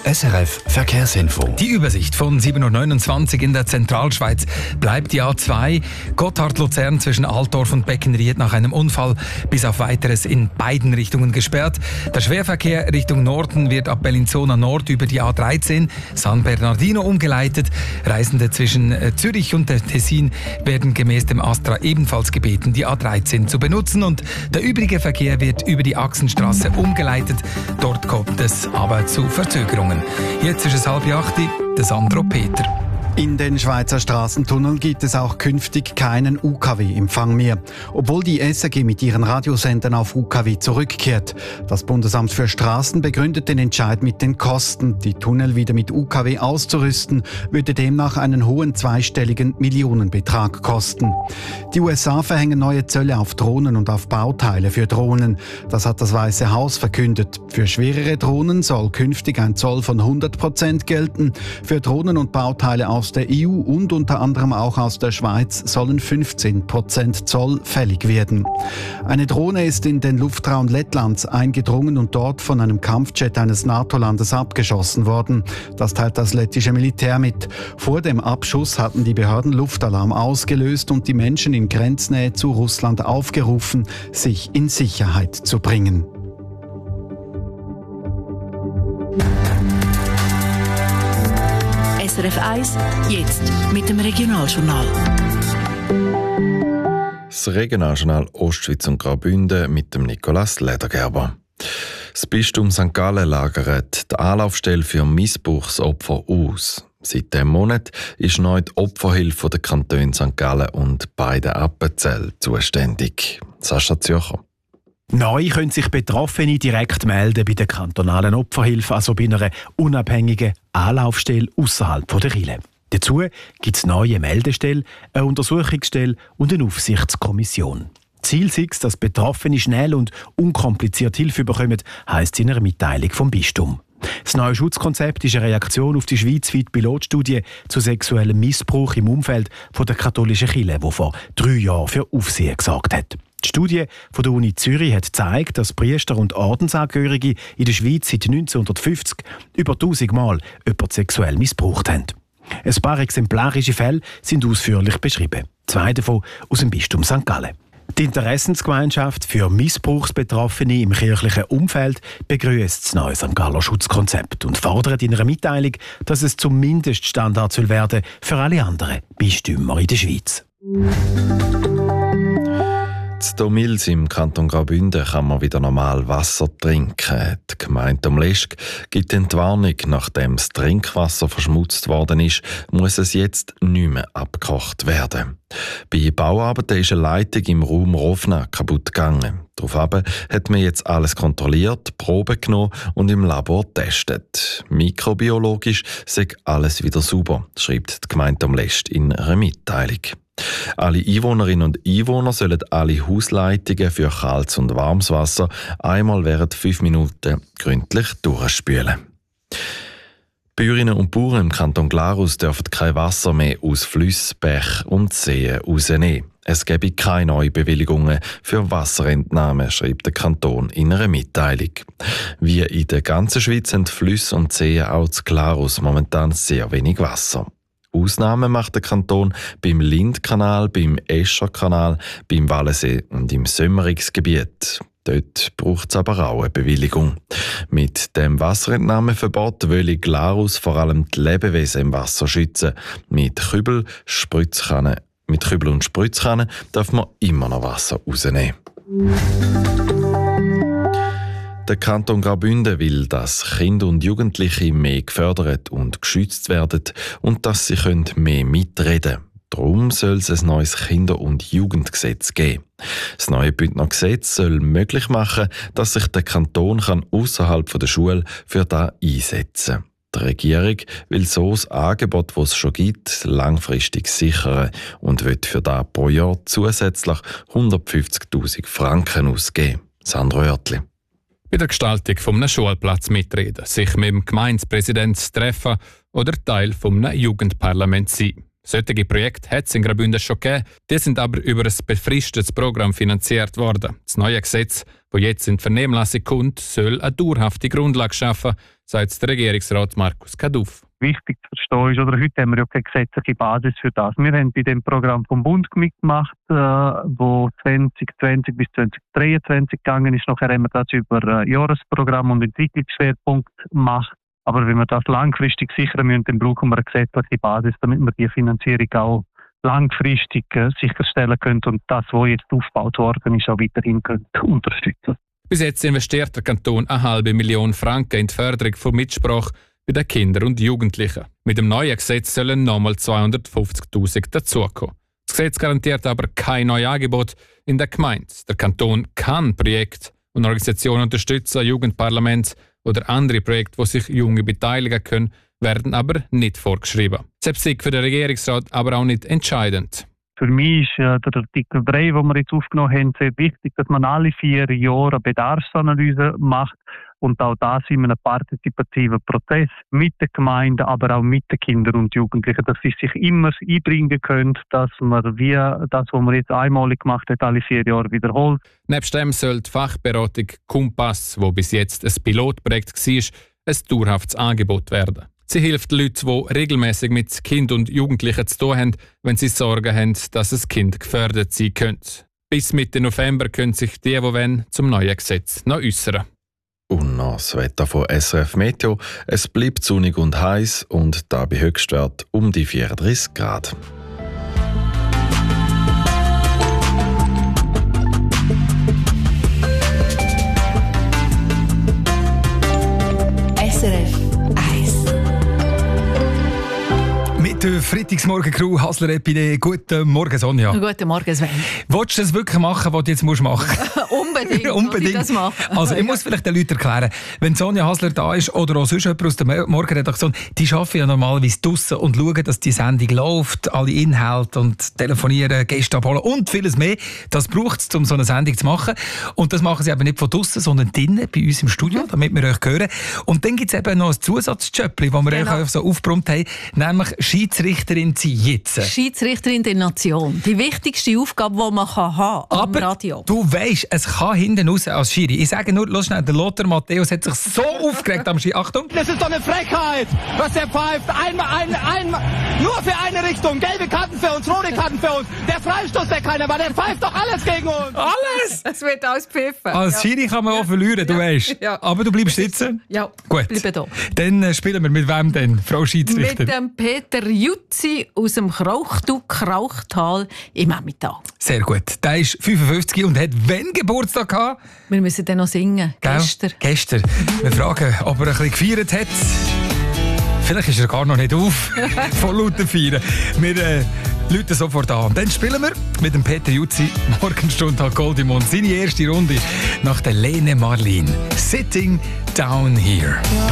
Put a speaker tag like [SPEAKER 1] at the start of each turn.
[SPEAKER 1] SRF Verkehrsinfo.
[SPEAKER 2] Die Übersicht von 7.29 Uhr in der Zentralschweiz bleibt die A2 Gotthard-Luzern zwischen Altdorf und Beckenried nach einem Unfall bis auf Weiteres in beiden Richtungen gesperrt. Der Schwerverkehr Richtung Norden wird ab Bellinzona Nord über die A13 San Bernardino umgeleitet. Reisende zwischen Zürich und der Tessin werden gemäß dem Astra ebenfalls gebeten, die A13 zu benutzen, und der übrige Verkehr wird über die Achsenstraße umgeleitet. Dort kommt es aber zu Verzögerungen. Jetzt ist es 7:30, der Sandro Peter.
[SPEAKER 3] In den Schweizer Strassentunneln gibt es auch künftig keinen UKW-Empfang mehr, obwohl die SRG mit ihren Radiosendern auf UKW zurückkehrt. Das Bundesamt für Straßen begründet den Entscheid mit den Kosten. Die Tunnel wieder mit UKW auszurüsten, würde demnach einen hohen zweistelligen Millionenbetrag kosten. Die USA verhängen neue Zölle auf Drohnen und auf Bauteile für Drohnen. Das hat das Weiße Haus verkündet. Für schwerere Drohnen soll künftig ein Zoll von 100% gelten. Für Drohnen und Bauteile aus der EU und unter anderem auch aus der Schweiz sollen 15% Zoll fällig werden. Eine Drohne ist in den Luftraum Lettlands eingedrungen und dort von einem Kampfjet eines NATO-Landes abgeschossen worden. Das teilt das lettische Militär mit. Vor dem Abschuss hatten die Behörden Luftalarm ausgelöst und die Menschen in Grenznähe zu Russland aufgerufen, sich in Sicherheit zu bringen.
[SPEAKER 4] SRF 1, jetzt mit dem Regionaljournal.
[SPEAKER 5] Das Regionaljournal Ostschweiz und Graubünden mit dem Nicolas Ledergerber. Das Bistum St. Gallen lagert die Anlaufstelle für Missbrauchsopfer aus. Seit diesem Monat ist neu die Opferhilfe der Kantone St. Gallen und beiden Appenzell zuständig. Sascha Zürcher.
[SPEAKER 6] Neu können sich Betroffene direkt melden bei der kantonalen Opferhilfe, also bei einer unabhängigen Anlaufstelle außerhalb der Rille. Dazu gibt es neue Meldestelle, eine Untersuchungsstelle und eine Aufsichtskommission. Ziel ist es, dass Betroffene schnell und unkompliziert Hilfe bekommen, heisst es in einer Mitteilung vom Bistum. Das neue Schutzkonzept ist eine Reaktion auf die schweizweite Pilotstudie zu sexuellem Missbrauch im Umfeld der katholischen Kirche, die vor 3 Jahren für Aufsehen gesorgt hat. Die Studie von der Uni Zürich hat gezeigt, dass Priester und Ordensangehörige in der Schweiz seit 1950 über 1000 Mal jemanden sexuell missbraucht haben. Ein paar exemplarische Fälle sind ausführlich beschrieben. 2 davon aus dem Bistum St. Gallen. Die Interessensgemeinschaft für Missbrauchsbetroffene im kirchlichen Umfeld begrüßt das neue St. Galler Schutzkonzept und fordert in einer Mitteilung, dass es zum Mindeststandard werden soll für alle anderen Bistümer in der Schweiz.
[SPEAKER 5] In Domils im Kanton Graubünden kann man wieder normal Wasser trinken. Die Gemeinde Domleschg gibt die Warnung, nachdem das Trinkwasser verschmutzt worden ist, muss es jetzt nicht mehr abgekocht werden. Bei Bauarbeiten ist eine Leitung im Raum Rovna kaputt gegangen. Daraufhin hat man jetzt alles kontrolliert, Proben genommen und im Labor getestet. Mikrobiologisch sei alles wieder sauber, schreibt die Gemeinde Domleschg in einer Mitteilung. Alle Einwohnerinnen und Einwohner sollen alle Hausleitungen für kaltes und warmes Wasser einmal während 5 Minuten gründlich durchspülen. Bäuerinnen und Bauern im Kanton Glarus dürfen kein Wasser mehr aus Flüssen, Bächen und Seen rausnehmen. Es gebe keine Neubewilligungen für Wasserentnahme, schreibt der Kanton in einer Mitteilung. Wie in der ganzen Schweiz haben Flüsse und Seen auch in Glarus momentan sehr wenig Wasser. Ausnahmen macht der Kanton beim Lindkanal, beim Escherkanal, beim Wallensee und im Sömmerigsgebiet. Dort braucht es aber auch eine Bewilligung. Mit dem Wasserentnahmeverbot will Glarus vor allem die Lebewesen im Wasser schützen. Mit Kübel und Spritzkannen darf man immer noch Wasser rausnehmen. Der Kanton Graubünden will, dass Kinder und Jugendliche mehr gefördert und geschützt werden und dass sie mehr mitreden können. Darum soll es ein neues Kinder- und Jugendgesetz geben. Das neue Bündner Gesetz soll möglich machen, dass sich der Kanton außerhalb der Schule für das einsetzen kann. Die Regierung will so das Angebot, das es schon gibt, langfristig sichern und will für das pro Jahr zusätzlich 150'000 Franken ausgeben. Sandro Oertli.
[SPEAKER 7] Bei der Gestaltung eines Schulplatzes mitreden, sich mit dem Gemeindepräsidenten treffen oder Teil eines Jugendparlaments sein. Solche Projekte hat es in Graubünden schon gegeben, die sind aber über ein befristetes Programm finanziert worden. Das neue Gesetz, das jetzt in die Vernehmlassung kommt, soll eine dauerhafte Grundlage schaffen, sagt der Regierungsrat Markus Kaduff.
[SPEAKER 1] Wichtig zu verstehen ist, oder heute haben wir ja keine gesetzliche Basis für das. Wir haben bei dem Programm vom Bund mitgemacht, wo 2020 bis 2023 gegangen ist. Nachher haben wir das über Jahresprogramm und Entwicklungsschwerpunkt gemacht. Aber wenn wir das langfristig sichern müssen, dann brauchen wir eine gesetzliche Basis, damit wir die Finanzierung auch langfristig sicherstellen können und das, was jetzt aufgebaut worden ist, auch weiterhin unterstützen.
[SPEAKER 7] Bis jetzt investiert der Kanton 500 Millionen Franken in die Förderung von Mitsprache bei den Kindern und Jugendlichen. Mit dem neuen Gesetz sollen nochmal 250'000 dazukommen. Das Gesetz garantiert aber kein neues Angebot in der Gemeinde. Der Kanton kann Projekte und Organisationen unterstützen, Jugendparlament oder andere Projekte, wo sich Junge beteiligen können, werden aber nicht vorgeschrieben. Selbst ist für den Regierungsrat aber auch nicht entscheidend.
[SPEAKER 1] Für mich ist der Artikel 3, den wir jetzt aufgenommen haben, sehr wichtig, dass man alle 4 Jahre eine Bedarfsanalyse macht und auch das in einem partizipativen Prozess mit der Gemeinde, aber auch mit den Kindern und Jugendlichen, dass sie sich immer einbringen können, dass man wie das, was man jetzt einmalig gemacht hat, alle 4 Jahre wiederholt.
[SPEAKER 7] Nebst dem soll die Fachberatung Kompass, wo bis jetzt ein Pilotprojekt war, ein dauerhaftes Angebot werden. Sie hilft Leuten, die regelmäßig mit Kindern und Jugendlichen zu tun haben, wenn sie Sorgen haben, dass das Kind gefördert sein könnte. Bis Mitte November können sich die wollen, zum neuen Gesetz noch äußern.
[SPEAKER 5] Und noch das Wetter von SRF Meteo. Es bleibt sonnig und heiß und da bei Höchstwert um die 34 Grad.
[SPEAKER 4] SRF 1.
[SPEAKER 2] Mit der Freitagsmorgen-Crew Hasler-Epidee. Guten Morgen, Sonja.
[SPEAKER 8] Guten Morgen, Sven.
[SPEAKER 2] Willst du das wirklich machen, was du jetzt machen musst?
[SPEAKER 8] Unbedingt. Ich das machen.
[SPEAKER 2] Also ich muss vielleicht den Leuten erklären, wenn Sonja Hasler da ist oder auch sonst jemand aus der Morgenredaktion, die arbeiten ja normalerweise draussen und schauen, dass die Sendung läuft, alle Inhalte und telefonieren, Gäste abholen und vieles mehr. Das braucht es, um so eine Sendung zu machen. Und das machen sie eben nicht von draussen, sondern drinnen bei uns im Studio, damit wir euch hören. Und dann gibt es eben noch ein Zusatzjobli, das wir euch einfach so aufgebrummt haben, nämlich Schiedsrichterin sein jetzt.
[SPEAKER 8] Schiedsrichterin der Nation. Die wichtigste Aufgabe, die man haben kann am Radio.
[SPEAKER 2] Du weisst, es kann hinten raus als Schiri. Ich sage nur, lass schnell, der Lothar Matthäus hat sich so aufgeregt am Schiri. Achtung!
[SPEAKER 9] Das ist doch eine Frechheit, was der pfeift. Einmal, nur für eine Richtung. Gelbe Karten für uns, rote Karten für uns. Der Freistoß, der keiner war, der pfeift doch alles gegen uns.
[SPEAKER 2] Alles!
[SPEAKER 8] Es wird auspfiffen.
[SPEAKER 2] Als Schiri kann man auch verlieren, du weißt.
[SPEAKER 8] Ja.
[SPEAKER 2] Aber du bleibst sitzen?
[SPEAKER 8] Ja,
[SPEAKER 2] gut.
[SPEAKER 8] Bleibe da.
[SPEAKER 2] Dann spielen wir mit wem denn, Frau Schiedsrichter?
[SPEAKER 8] Mit dem Peter Jutzi aus dem Krauchtal im Emmental.
[SPEAKER 2] Sehr gut. Der ist 55 und hat wann Geburtstag gehabt?
[SPEAKER 8] Wir müssen dann noch singen.
[SPEAKER 2] Gestern. Wir fragen, ob er ein bisschen gefeiert hat. Vielleicht ist er gar noch nicht auf. Voll lauter Feiern. Wir läuten sofort an. Und dann spielen wir mit dem Peter Jutzi Morgenstunde an Goldimond seine erste Runde nach der Lene Marlin. Sitting Down Here.